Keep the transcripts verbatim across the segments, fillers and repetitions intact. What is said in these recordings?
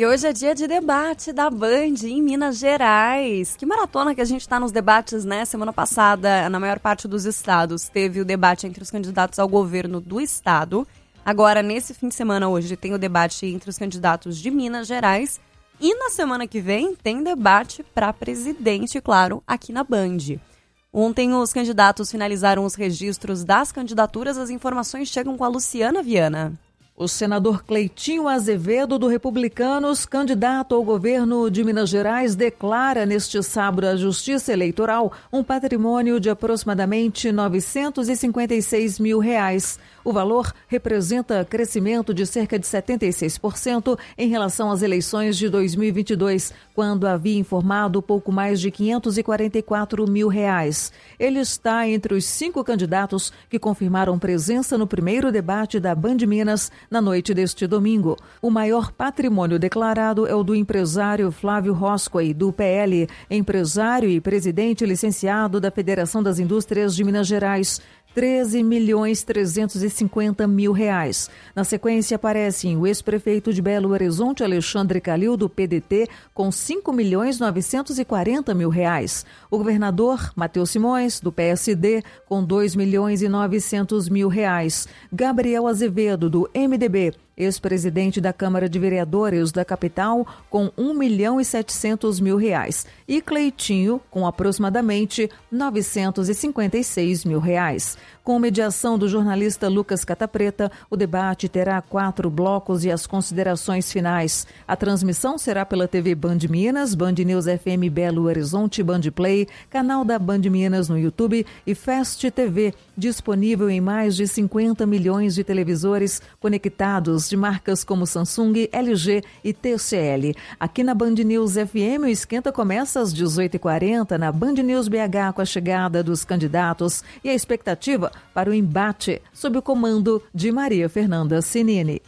E hoje é dia de debate da Band em Minas Gerais. Que maratona que a gente está nos debates, né? Semana passada, na maior parte dos estados, teve o debate entre os candidatos ao governo do estado. Agora, nesse fim de semana, hoje, tem o debate entre os candidatos de Minas Gerais. E na semana que vem, tem debate para presidente, claro, aqui na Band. Ontem, os candidatos finalizaram os registros das candidaturas. As informações chegam com a Luciana Viana. O senador Cleitinho Azevedo, do Republicanos, candidato ao governo de Minas Gerais, declara neste sábado à Justiça Eleitoral um patrimônio de aproximadamente novecentos e cinquenta e seis mil reais. O valor representa crescimento de cerca de setenta e seis por cento em relação às eleições de dois mil e vinte e dois, quando havia informado pouco mais de quinhentos e quarenta e quatro mil reais. Ele está entre os cinco candidatos que confirmaram presença no primeiro debate da Band Minas na noite deste domingo. O maior patrimônio declarado é o do empresário Flávio Roscoe, do P L, empresário e presidente licenciado da Federação das Indústrias de Minas Gerais, treze milhões trezentos e cinquenta mil reais. Na sequência aparecem o ex-prefeito de Belo Horizonte, Alexandre Calil, do P D T, com cinco milhões novecentos e quarenta mil reais. O governador Matheus Simões, do P S D, com dois milhões e novecentos mil reais. Gabriel Azevedo, do M D B, ex-presidente da Câmara de Vereadores da capital, com um milhão e setecentos mil reais. E Cleitinho, com aproximadamente novecentos e cinquenta e seis mil reais. Com mediação do jornalista Lucas Catapreta, o debate terá quatro blocos e as considerações finais. A transmissão será pela T V Band Minas, Band News F M Belo Horizonte, Band Play, canal da Band Minas no YouTube e Fast T V, disponível em mais de cinquenta milhões de televisores conectados de marcas como Samsung, L G e T C L. Aqui na Band News F M, o esquenta começa às dezoito e quarenta na Band News B H com a chegada dos candidatos e a expectativa para o embate sob o comando de Maria Fernanda Cinini.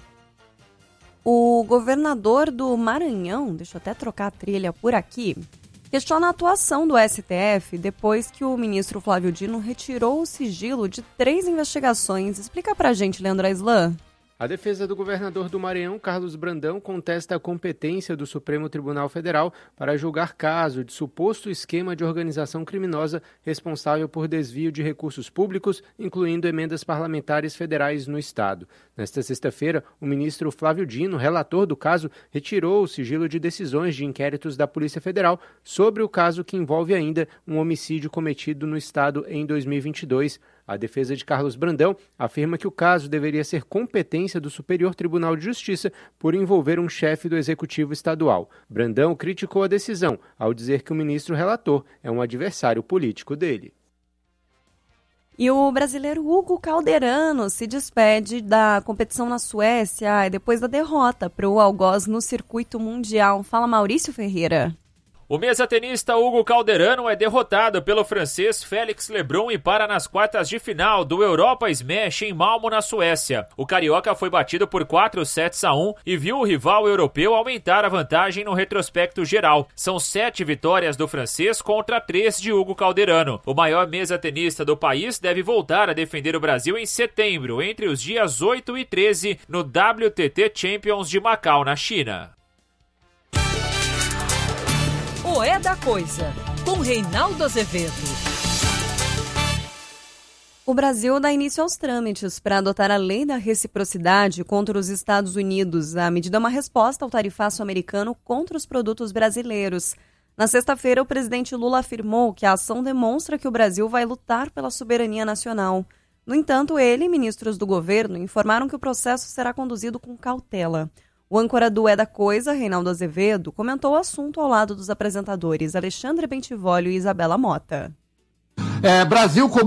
O governador do Maranhão, deixa eu até trocar a trilha por aqui, questiona a atuação do S T F depois que o ministro Flávio Dino retirou o sigilo de três investigações. Explica pra gente, Leandro Aislan. A defesa do governador do Maranhão, Carlos Brandão, contesta a competência do Supremo Tribunal Federal para julgar caso de suposto esquema de organização criminosa responsável por desvio de recursos públicos, incluindo emendas parlamentares federais no Estado. Nesta sexta-feira, o ministro Flávio Dino, relator do caso, retirou o sigilo de decisões de inquéritos da Polícia Federal sobre o caso que envolve ainda um homicídio cometido no Estado em dois mil e vinte e dois. A defesa de Carlos Brandão afirma que o caso deveria ser competência do Superior Tribunal de Justiça por envolver um chefe do Executivo Estadual. Brandão criticou a decisão ao dizer que o ministro relator é um adversário político dele. E o brasileiro Hugo Calderano se despede da competição na Suécia depois da derrota para o algoz no circuito mundial. Fala, Maurício Ferreira. O mesa-tenista Hugo Calderano é derrotado pelo francês Félix Lebrun e para nas quartas de final do Europa Smash em Malmo, na Suécia. O carioca foi batido por quatro sets a um e viu o rival europeu aumentar a vantagem no retrospecto geral. São sete vitórias do francês contra três de Hugo Calderano. O maior mesa-tenista do país deve voltar a defender o Brasil em setembro, entre os dias oito e treze, no W T T Champions de Macau, na China. O É da Coisa, com Reinaldo Azevedo. O Brasil dá início aos trâmites para adotar a lei da reciprocidade contra os Estados Unidos. A medida é uma resposta ao tarifaço americano contra os produtos brasileiros. Na sexta-feira, o presidente Lula afirmou que a ação demonstra que o Brasil vai lutar pela soberania nacional. No entanto, ele e ministros do governo informaram que o processo será conduzido com cautela. O âncora do É da Coisa, Reinaldo Azevedo, comentou o assunto ao lado dos apresentadores Alexandre Bentivolio e Isabela Mota. É, Brasil como